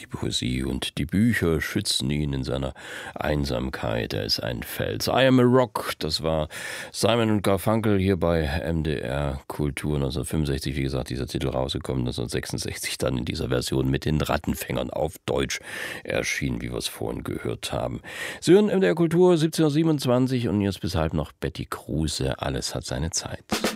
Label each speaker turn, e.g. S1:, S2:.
S1: Die Poesie und die Bücher schützen ihn in seiner Einsamkeit. Er ist ein Fels. I am a Rock, das war Simon und Garfunkel hier bei MDR Kultur 1965. Wie gesagt, dieser Titel rausgekommen, 1966 dann in dieser Version mit den Rattenfängern auf Deutsch erschienen, wie wir es vorhin gehört haben. Sie hören MDR Kultur 17.27 Uhr und jetzt bis halb noch Betty Kruse. Alles hat seine Zeit.